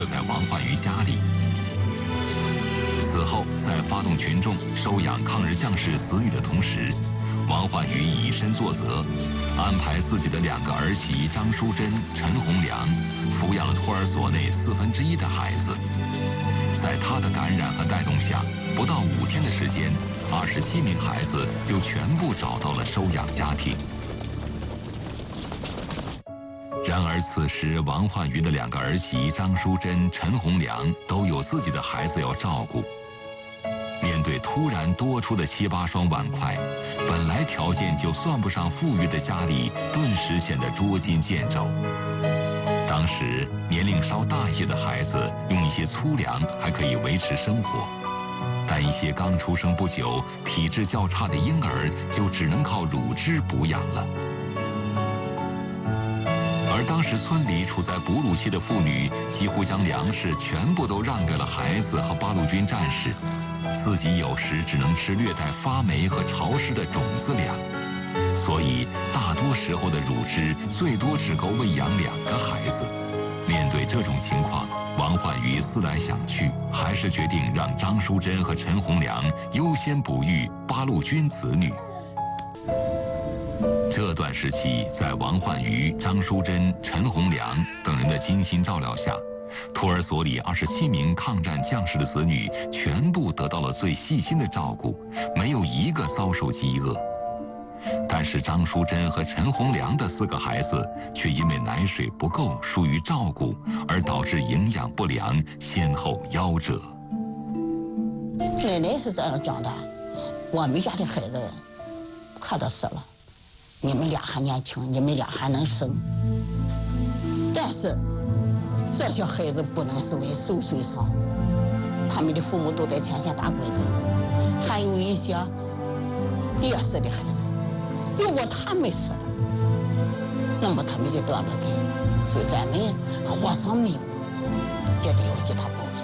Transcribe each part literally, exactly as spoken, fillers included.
在王焕瑜家里。此后，在发动群众收养抗日将士子女的同时，王焕瑜以身作则，安排自己的两个儿媳张淑珍、陈红良抚养了托儿所内四分之一的孩子。在他的感染和带动下，不到五天的时间，二十七名孩子就全部找到了收养家庭。然而，此时王焕瑜的两个儿媳张淑珍、陈红良都有自己的孩子要照顾。面对突然多出的七八双碗筷，本来条件就算不上富裕的家里，顿时显得捉襟见肘。当时年龄稍大一些的孩子用一些粗粮还可以维持生活，但一些刚出生不久、体质较差的婴儿就只能靠乳汁补养了。而当时村里处在哺乳期的妇女几乎将粮食全部都让给了孩子和八路军战士，自己有时只能吃略带发霉和潮湿的种子粮，所以大多时候的乳汁最多只够喂养两个孩子。面对这种情况，王焕瑜思来想去，还是决定让张淑珍和陈红良优先哺育八路军子女。这段时期，在王焕瑜、张淑珍、陈红良等人的精心照料下，托儿所里二十七名抗战将士的子女全部得到了最细心的照顾，没有一个遭受饥饿。但是张淑珍和陈红良的四个孩子却因为奶水不够，疏于照顾，而导致营养不良，先后夭折。 奶奶是这样讲的：我们家的孩子快都死了，你们俩还年轻，你们俩还能生，但是这些孩子不能视为受损伤，他们的父母都在前线打鬼子，还有一些烈士的孩子，如果他们死了，那么他们就断了根，所以咱们活上命也得要给他保住。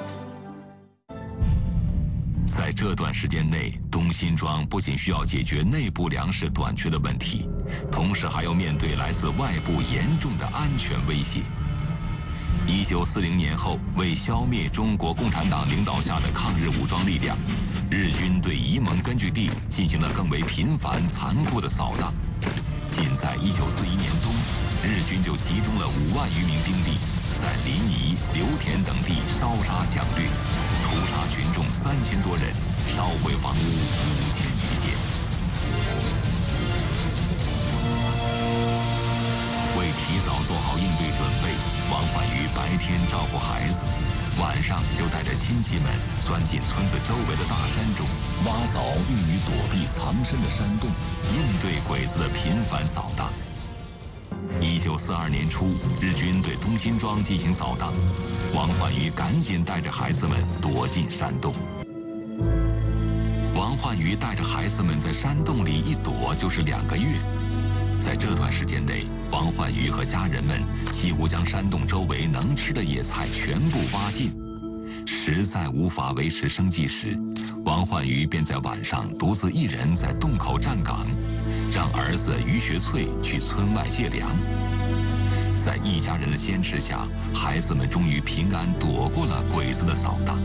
在这段时间内，东辛庄不仅需要解决内部粮食短缺的问题，同时还要面对来自外部严重的安全威胁。一九四零年后，为消灭中国共产党领导下的抗日武装力量，日军对沂蒙根据地进行了更为频繁、残酷的扫荡。仅在一九四一年冬，日军就集中了五万余名兵力，在临沂、刘田等地烧杀抢掠，屠杀群众三千多人，烧毁房屋五千余间。为提早做好应对准备，王焕瑜白天照顾孩子，晚上就带着亲戚们钻进村子周围的大山中，挖凿用于躲避藏身的山洞，应对鬼子的频繁扫荡。一九四二年初，日军对东辛庄进行扫荡，王焕瑜赶紧带着孩子们躲进山洞。王焕瑜带着孩子们在山洞里一躲就是两个月。在这段时间内，王焕瑜和家人们几乎将山洞周围能吃的野菜全部挖尽。实在无法维持生计时，王焕瑜便在晚上独自一人在洞口站岗，让儿子于学翠去村外借粮。在一家人的坚持下，孩子们终于平安躲过了鬼子的扫荡。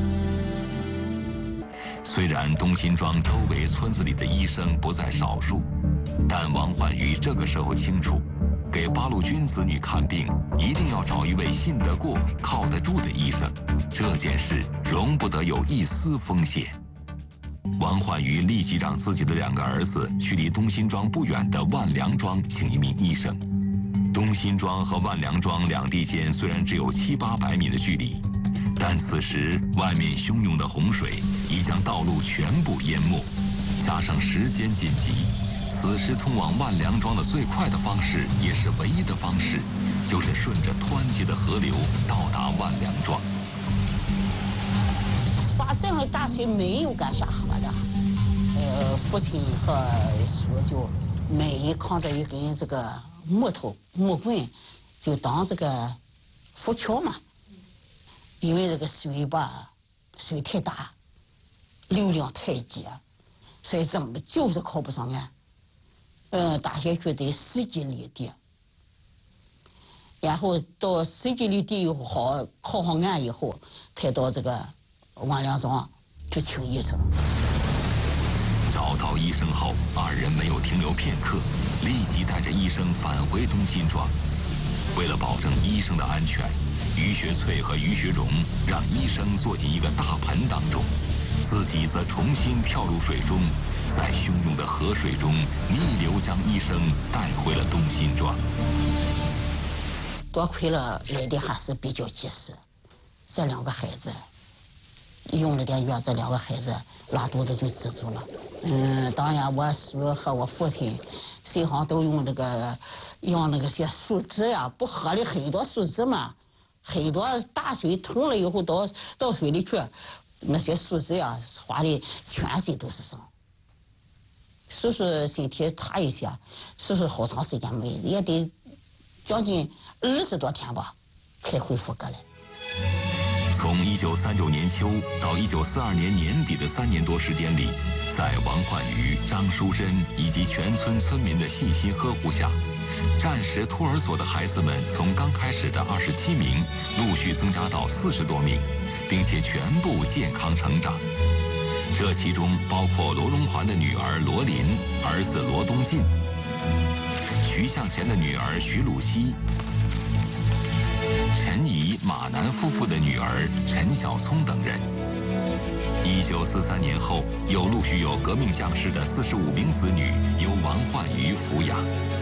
虽然东辛庄周围村子里的医生不在少数，但王焕瑜这个时候清楚，给八路军子女看病一定要找一位信得过、靠得住的医生，这件事容不得有一丝风险。王焕瑜立即让自己的两个儿子去离东辛庄不远的万良庄请一名医生。东辛庄和万良庄两地间虽然只有七八百米的距离，但此时外面汹涌的洪水已将道路全部淹没，加上时间紧急，此时通往万良庄的最快的方式，也是唯一的方式，就是顺着湍急的河流到达万良庄。 发这样的大水没有敢下河的，呃，父亲和叔就每扛着一根这个木头木棍，就当这个浮桥嘛。因为这个水吧，水太大，流量太急，所以怎么就是靠不上岸。嗯，大些去得十几里地。 然后到十几里地以后好考好案以后，才到这个王良庄去请医生。 找到医生后，二人没有停留片刻，立即带着医生返回东辛庄。为了保证医生的安全，于学翠和于学荣让医生坐进一个大盆当中，自己则重新跳入水中，在汹涌的河水中逆流将医生带回了东辛庄。 多亏了来的还是比较及时，这两个孩子用了点药，这两个孩子拉肚子就止住了。嗯，当然我叔和我父亲身上都用那个用那个些树枝呀，不喝了很多树枝嘛，很多大水冲了以后到到水里去，那些树枝呀划的全身都是伤。叔叔身体差一些，叔叔好长时间没，也得将近二十多天吧，才恢复过来。 从一九三九年秋到一九四二年年底的三年多时间里，在王焕瑜、张淑珍以及全村村民的细心呵护下，战时托儿所的孩子们从刚开始的二十七名，陆续增加到四十多名，并且全部健康成长。这其中包括罗荣桓的女儿罗琳、儿子罗东进、徐向前的女儿徐鲁熙、陈怡、马南夫妇的女儿陈小聪等人。一九四三年后，又陆续有革命将士的四十五名子女由王焕瑜抚养。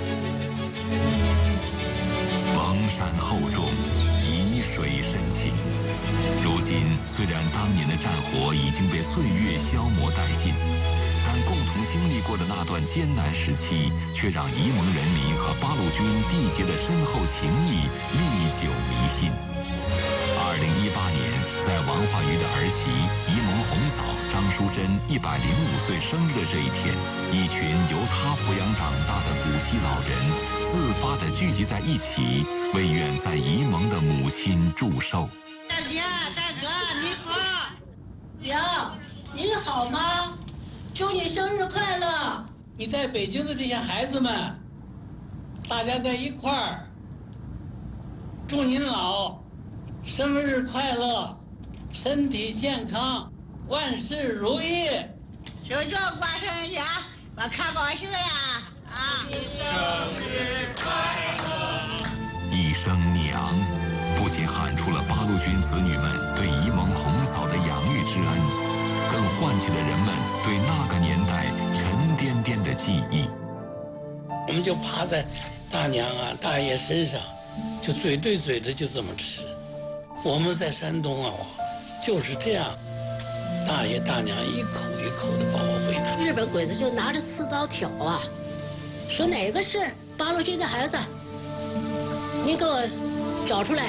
蒙山厚重，沂水深情。如今，虽然当年的战火已经被岁月消磨殆尽，但共同经历过的那段艰难时期，却让沂蒙人民和八路军缔结的深厚情谊历久弥新。二零一八年，在王焕瑜的儿媳沂蒙红嫂张淑珍一百零五岁生日的这一天，一群由她抚养长大的古稀老人，自发地聚集在一起，为远在沂蒙的母亲祝寿。 大姐、大哥，你好！娘，您好吗？祝你生日快乐！ 你在北京的这些孩子们，大家在一块儿，祝您老生日快乐，身体健康，万事如意。 叔叔过生日，我可高兴呀！啊！生日快乐！ 一声娘，不仅喊出了八路军子女们对沂蒙红嫂的养育之恩，更唤起了人们对那个年代沉甸甸的记忆。 我们就趴在大娘啊、大爷身上，就嘴对嘴的就这么吃。我们在山东啊，就是这样，大爷大娘一口一口的把我喂大。 日本鬼子就拿着刺刀挑啊，说哪个是八路军的孩子，你给我找出来。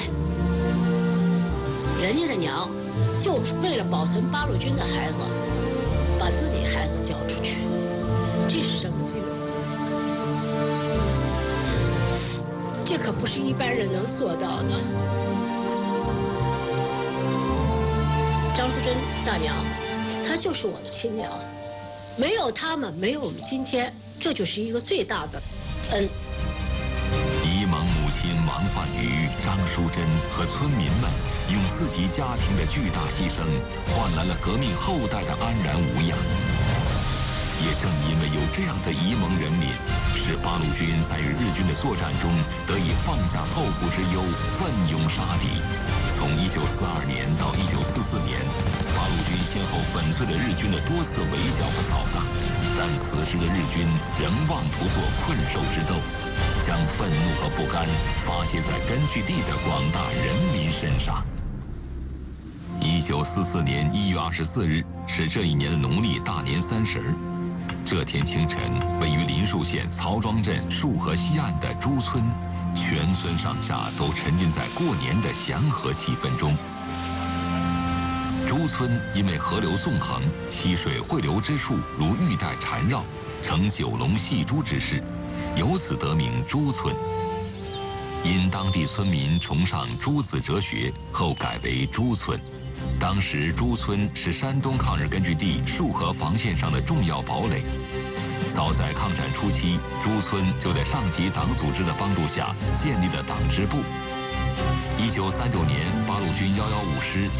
人家的娘就是为了保存八路军的孩子，把自己孩子交出去，这是什么劲？这可不是一般人能做到的。张淑珍大娘，她就是我的亲娘，没有他们，没有我们今天，这就是一个最大的恩。 沂蒙母亲王焕瑜、张淑珍和村民们用自己家庭的巨大牺牲，换来了革命后代的安然无恙。也正因为有这样的沂蒙人民，使八路军在与日军的作战中得以放下后顾之忧，奋勇杀敌。从一九四二年到一九四四年，八路军先后粉碎了日军的多次围剿和扫荡，但此时的日军仍妄图做困兽之斗，将愤怒和不甘发泄在根据地的广大人民身上。一九四四年一月二十四日是这一年的农历大年三十儿。这天清晨，位于临沭县曹庄镇沭河西岸的朱村，全村上下都沉浸在过年的祥和气氛中。朱村因为河流纵横，溪水汇流之处如玉带缠绕，呈九龙戏珠之势，由此得名朱村。因当地村民崇尚朱子哲学，后改为朱村。当时朱村是山东抗日根据地沭河防线上的重要堡垒， 早在抗战初期，朱村就在上级党组织的帮助下建立了党支部。一九三九年，八路军幺幺五师